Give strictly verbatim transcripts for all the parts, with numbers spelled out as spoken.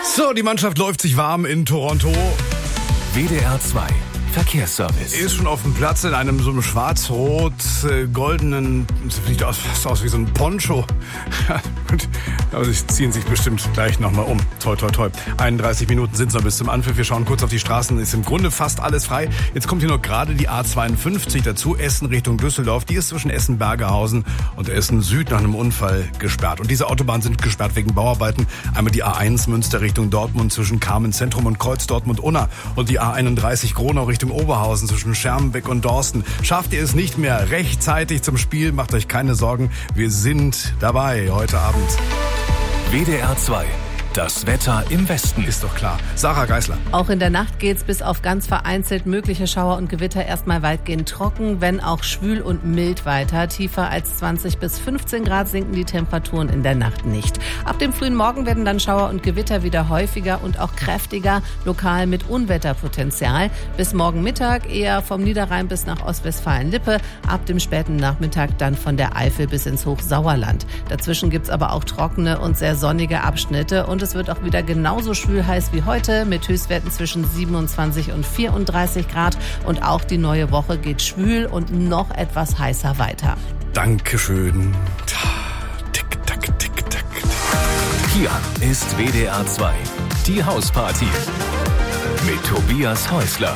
So, die Mannschaft läuft sich warm in Toronto. W D R zwei Verkehrsservice. Ist schon auf dem Platz in einem so einem schwarz-rot-goldenen, sieht aus, fast aus wie so ein Poncho. Gut, aber sie ziehen sich bestimmt gleich nochmal um. Toi, toi, toi. einunddreißig Minuten sind es noch bis zum Anpfiff. Wir schauen kurz auf die Straßen. Ist im Grunde fast alles frei. Jetzt kommt hier noch gerade die A zweiundfünfzig dazu. Essen Richtung Düsseldorf. Die ist zwischen Essen-Bergerhausen und Essen-Süd nach einem Unfall gesperrt. Und diese Autobahnen sind gesperrt wegen Bauarbeiten. Einmal die A eins Münster Richtung Dortmund zwischen Carmen-Zentrum und Kreuz Dortmund-Unna. Und die A einunddreißig Gronau Richtung Oberhausen zwischen Schermbeck und Dorsten. Schafft ihr es nicht mehr rechtzeitig zum Spiel? Macht euch keine Sorgen. Wir sind dabei heute Abend. W D R zwei. Das Wetter im Westen. Ist doch klar. Sarah Geisler. Auch in der Nacht geht's bis auf ganz vereinzelt mögliche Schauer und Gewitter erstmal weitgehend trocken, wenn auch schwül und mild weiter. Tiefer als zwanzig bis fünfzehn Grad sinken die Temperaturen in der Nacht nicht. Ab dem frühen Morgen werden dann Schauer und Gewitter wieder häufiger und auch kräftiger, lokal mit Unwetterpotenzial. Bis morgen Mittag eher vom Niederrhein bis nach Ostwestfalen-Lippe. Ab dem späten Nachmittag dann von der Eifel bis ins Hochsauerland. Dazwischen gibt's aber auch trockene und sehr sonnige Abschnitte und es wird auch wieder genauso schwül heiß wie heute mit Höchstwerten zwischen siebenundzwanzig und vierunddreißig Grad. Und auch die neue Woche geht schwül und noch etwas heißer weiter. Dankeschön. Tick, tack, tick, tack. Hier ist W D R zwei. Die Hausparty. Mit Tobias Häusler.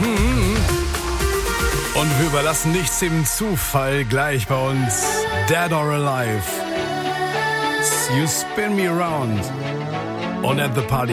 Und wir überlassen nichts dem Zufall. Gleich bei uns Dead or Alive. You spin me around. Und at the party